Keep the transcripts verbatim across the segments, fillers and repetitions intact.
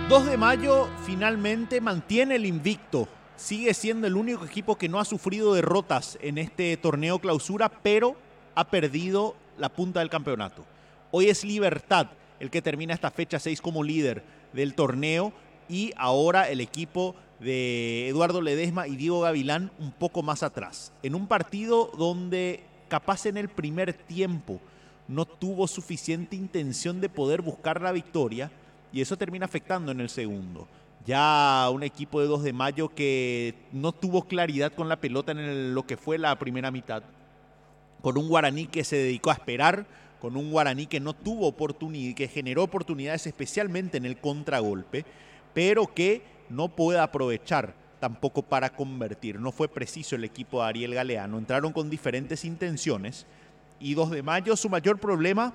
dos de mayo finalmente mantiene el invicto. Sigue siendo el único equipo que no ha sufrido derrotas en este torneo clausura, pero ha perdido la punta del campeonato. Hoy es Libertad el que termina esta fecha seis como líder del torneo y ahora el equipo de Eduardo Ledesma y Diego Gavilán un poco más atrás. En un partido donde capaz en el primer tiempo no tuvo suficiente intención de poder buscar la victoria y eso termina afectando en el segundo. Ya un equipo de dos de mayo que no tuvo claridad con la pelota en el, lo que fue la primera mitad, con un Guaraní que se dedicó a esperar, con un Guaraní que no tuvo oportunidad, que generó oportunidades especialmente en el contragolpe, pero que no puede aprovechar tampoco para convertir. No fue preciso el equipo de Ariel Galeano, entraron con diferentes intenciones y dos de mayo su mayor problema,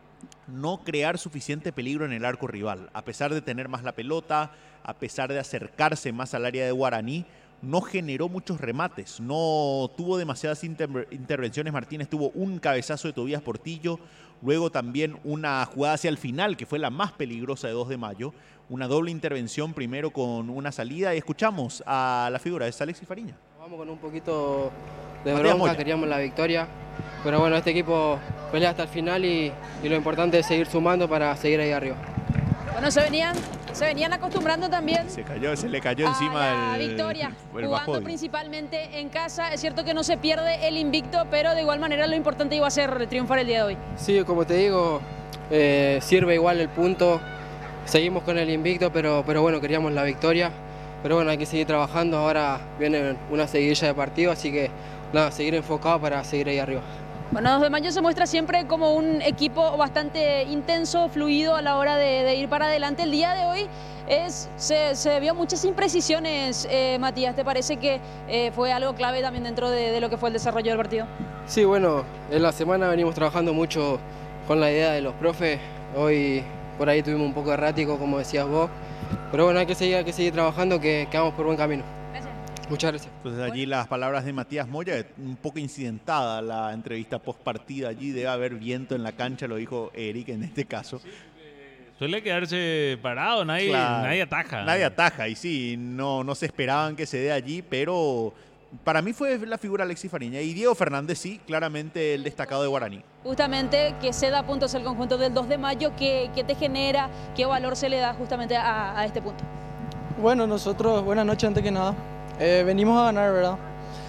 no crear suficiente peligro en el arco rival. A pesar de tener más la pelota, a pesar de acercarse más al área de Guaraní, no generó muchos remates, no tuvo demasiadas inter intervenciones. Martínez tuvo un cabezazo de Tobías Portillo, luego también una jugada hacia el final, que fue la más peligrosa de dos de mayo, una doble intervención primero con una salida, y escuchamos a la figura de Alexis Fariña. Vamos con un poquito de Matías bronca, Moya. Queríamos la victoria, pero bueno, este equipo pelea hasta el final y, y lo importante es seguir sumando para seguir ahí arriba. Bueno, se venían, se venían acostumbrando también Se cayó, se le cayó a encima la el, victoria, el jugando bajodio. principalmente en casa. Es cierto que no se pierde el invicto, pero de igual manera lo importante iba a ser triunfar el día de hoy. Sí, como te digo, eh, sirve igual el punto, seguimos con el invicto, pero, pero bueno, queríamos la victoria. Pero bueno, hay que seguir trabajando, ahora viene una seguidilla de partidos, así que nada, seguir enfocado para seguir ahí arriba. Bueno, dos de mayo se muestra siempre como un equipo bastante intenso, fluido a la hora de, de ir para adelante. El día de hoy es, se, se vio muchas imprecisiones, eh, Matías. ¿Te parece que eh, fue algo clave también dentro de, de lo que fue el desarrollo del partido? Sí, bueno, en la semana venimos trabajando mucho con la idea de los profes. Hoy por ahí tuvimos un poco errático, como decías vos. Pero bueno, hay que seguir, hay que seguir trabajando, que, que vamos por buen camino. Gracias. Muchas gracias. Entonces allí las palabras de Matías Moya, un poco incidentada la entrevista post partida, allí debe haber viento en la cancha, lo dijo Eric en este caso. Suele quedarse parado, nadie, Claro, nadie ataja. Nadie ataja, y sí, no, no se esperaban que se dé allí, pero para mí fue la figura Alexis Fariña. Y Diego Fernández sí, claramente el destacado de Guaraní. Justamente que se da puntos el conjunto del dos de mayo, ¿qué, qué te genera, qué valor se le da justamente a, a este punto? Bueno, nosotros, buenas noches antes que nada. Eh, venimos a ganar, ¿verdad?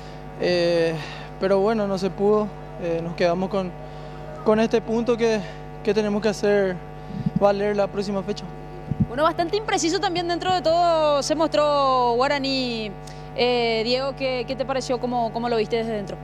Eh, pero bueno, no se pudo. Eh, nos quedamos con, con este punto que, que tenemos que hacer valer la próxima fecha. Bueno, bastante impreciso también dentro de todo se mostró Guaraní. Eh, Diego, ¿qué, qué te pareció? ¿Cómo, cómo lo viste desde dentro?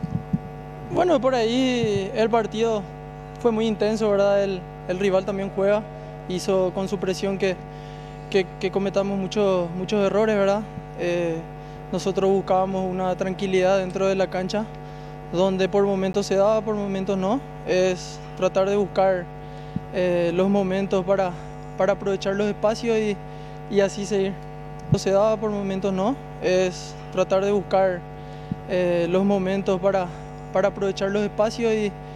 Bueno, por ahí el partido fue muy intenso, ¿verdad? El, el rival también juega, hizo con su presión que, que, que cometamos muchos, muchos errores, ¿verdad? Eh, nosotros buscábamos una tranquilidad dentro de la cancha, donde por momentos se daba, por momentos no. Es tratar de buscar eh, los momentos para, para aprovechar los espacios y, y así seguir. No se daba, por momentos no. Es tratar de buscar eh, los momentos para, para aprovechar los espacios y,